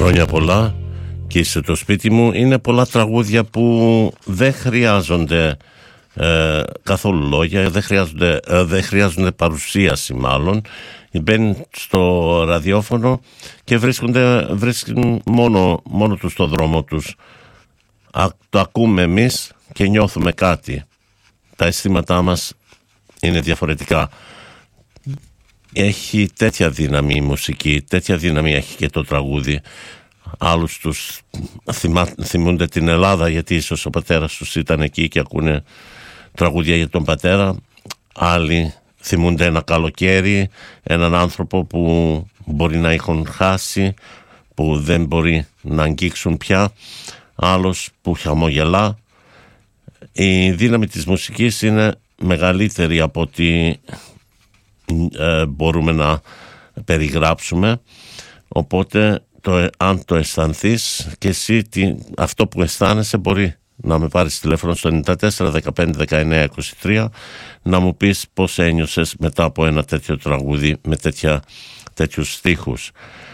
χρόνια πολλά και είσαι το σπίτι μου. Είναι πολλά τραγούδια που δεν χρειάζονται καθόλου λόγια, δεν χρειάζονται παρουσίαση μάλλον. Μπαίνουν στο ραδιόφωνο και βρίσκουν μόνο τους το δρόμο τους. Το ακούμε εμείς και νιώθουμε κάτι. Τα αισθήματά μας είναι διαφορετικά. Έχει τέτοια δύναμη η μουσική, τέτοια δύναμη έχει και το τραγούδι. Άλλους τους θυμούνται την Ελλάδα, γιατί ίσως ο πατέρας τους ήταν εκεί και ακούνε τραγούδια για τον πατέρα. Άλλοι θυμούνται ένα καλοκαίρι, έναν άνθρωπο που μπορεί να έχουν χάσει, που δεν μπορεί να αγγίξουν πια. Άλλος που χαμογελά. Η δύναμη της μουσικής είναι μεγαλύτερη από ό,τι μπορούμε να περιγράψουμε. Οπότε αν το αισθανθείς και εσύ αυτό που αισθάνεσαι, μπορεί να με πάρεις τηλέφωνο στο 94 15 19 23 να μου πεις πώς ένιωσες μετά από ένα τέτοιο τραγούδι με τέτοιους στίχους.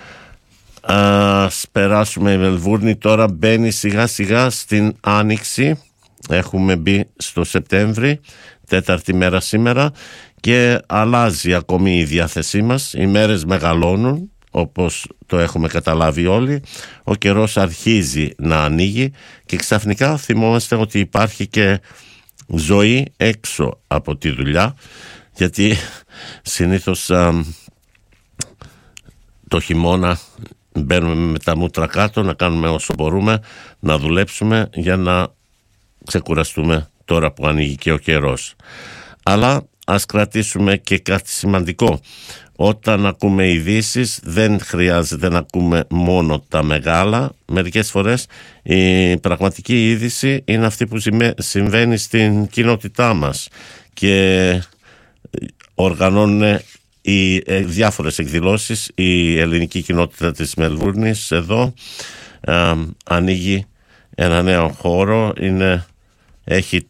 Ας περάσουμε. Η Μελβούρνη τώρα μπαίνει σιγά σιγά στην Άνοιξη. Έχουμε μπει στο Σεπτέμβρη, τέταρτη μέρα σήμερα, και αλλάζει ακόμη η διάθεσή μας. Οι μέρες μεγαλώνουν, όπως το έχουμε καταλάβει όλοι. Ο καιρός αρχίζει να ανοίγει και ξαφνικά θυμόμαστε ότι υπάρχει και ζωή έξω από τη δουλειά, γιατί συνήθως το χειμώνα μπαίνουμε με τα μούτρα κάτω να κάνουμε όσο μπορούμε, να δουλέψουμε για να ξεκουραστούμε τώρα που ανοίγει και ο καιρός. Αλλά ας κρατήσουμε και κάτι σημαντικό. Όταν ακούμε ειδήσεις δεν χρειάζεται να ακούμε μόνο τα μεγάλα. Μερικές φορές η πραγματική είδηση είναι αυτή που συμβαίνει στην κοινότητά μας και οργανώνουν οι διάφορες εκδηλώσεις. Η ελληνική κοινότητα της Μελβούρνης εδώ ανοίγει ένα νέο χώρο. Έχει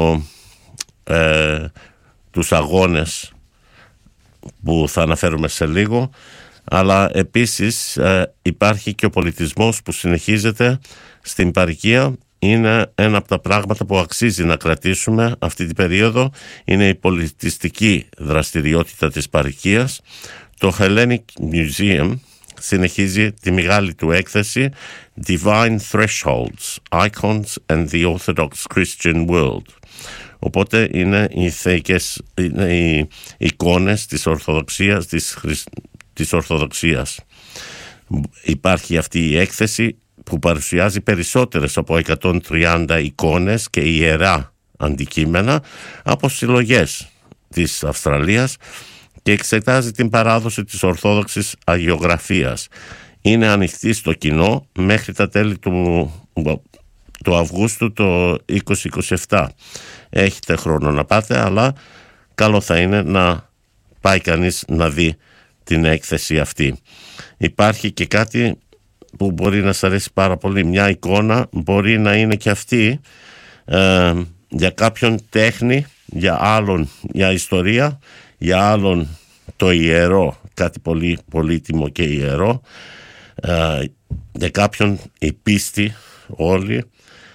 τους αγώνες που θα αναφέρουμε σε λίγο, αλλά επίσης υπάρχει και ο πολιτισμός που συνεχίζεται στην παροικία. Είναι ένα από τα πράγματα που αξίζει να κρατήσουμε αυτή την περίοδο. Είναι η πολιτιστική δραστηριότητα της παροικίας. Το Hellenic Museum συνεχίζει τη μεγάλη του έκθεση Divine Thresholds, Icons and the Orthodox Christian World. Οπότε είναι οι εικόνες της Ορθοδοξίας, της Ορθοδοξίας. Υπάρχει αυτή η έκθεση που παρουσιάζει περισσότερες από 130 εικόνες και ιερά αντικείμενα από συλλογές της Αυστραλίας και εξετάζει την παράδοση της Ορθόδοξης Αγιογραφίας. Είναι ανοιχτή στο κοινό μέχρι τα τέλη του Αυγούστου το 2027. Έχετε χρόνο να πάτε, αλλά καλό θα είναι να πάει κανείς να δει την έκθεση αυτή. Υπάρχει και κάτι που μπορεί να σας αρέσει πάρα πολύ. Μια εικόνα μπορεί να είναι και αυτή για κάποιον τέχνη, για άλλον για ιστορία, για άλλον το ιερό, κάτι πολύ πολύτιμο και ιερό, για κάποιον η πίστη όλοι.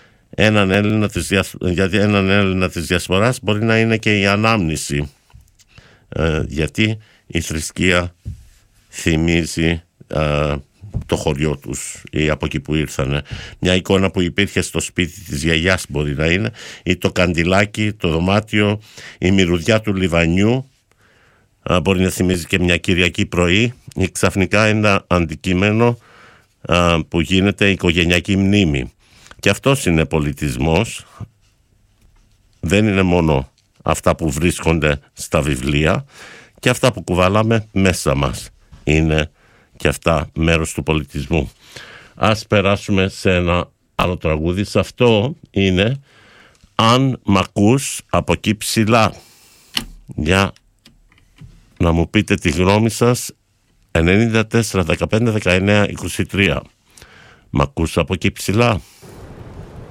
Γιατί έναν Έλληνα της διασποράς μπορεί να είναι και η ανάμνηση, γιατί η θρησκεία θυμίζει το χωριό τους ή από εκεί που ήρθανε. Μια εικόνα που υπήρχε στο σπίτι της γιαγιάς μπορεί να είναι, ή το καντιλάκι, το δωμάτιο, η μυρωδιά του λιβανιού, μπορεί να θυμίζει και μια Κυριακή πρωί, ή ξαφνικά ένα αντικείμενο που γίνεται οικογενειακή μνήμη. Και αυτός είναι πολιτισμός. Δεν είναι μόνο αυτά που βρίσκονται στα βιβλία, και αυτά που κουβαλάμε μέσα μας είναι και αυτά μέρος του πολιτισμού. Ας περάσουμε σε ένα άλλο τραγούδι. Σε αυτό είναι «Αν μ' ακούς από εκεί ψηλά». Για να μου πείτε τη γνώμη σας. 94 15 19 23. Μ' ακούς από εκεί ψηλά?